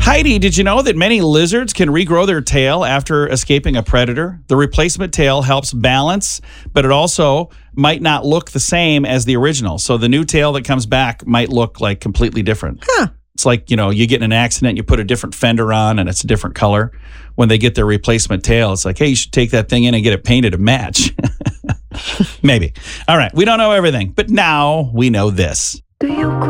Heidi, did you know that many lizards can regrow their tail after escaping a predator? The replacement tail helps balance, but it also might not look the same as the original. So the new tail that comes back might look like completely different. Huh. It's like, you get in an accident, you put a different fender on and it's a different color. When they get their replacement tail, it's like, hey, you should take that thing in and get it painted to match. Maybe. All right. We don't know everything, but now we know this. Do you